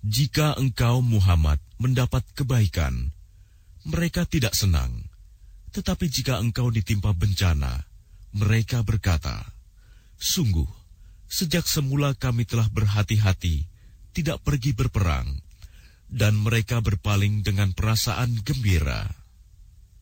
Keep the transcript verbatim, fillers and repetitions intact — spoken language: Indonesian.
Jika engkau Muhammad mendapat kebaikan, mereka tidak senang. Tetapi jika engkau ditimpa bencana, mereka berkata, sungguh, sejak semula kami telah berhati-hati tidak pergi berperang, dan mereka berpaling dengan perasaan gembira.